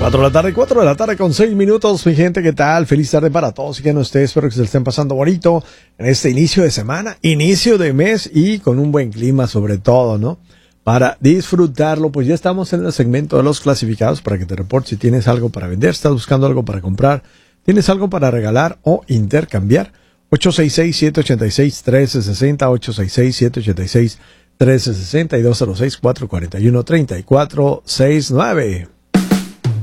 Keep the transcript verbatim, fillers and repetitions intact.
cuatro de la tarde, cuatro de la tarde con seis minutos, mi gente, ¿qué tal? Feliz tarde para todos y que no esté, espero que se estén pasando bonito en este inicio de semana, inicio de mes y con un buen clima sobre todo, ¿no? Para disfrutarlo, pues ya estamos en el segmento de los clasificados para que te reportes si tienes algo para vender, estás buscando algo para comprar, tienes algo para regalar o intercambiar. ocho seis seis, siete ocho seis, uno tres seis cero, ocho seis seis, siete ocho seis, uno tres seis cero y dos cero seis, cuatro cuatro uno, tres cuatro seis nueve.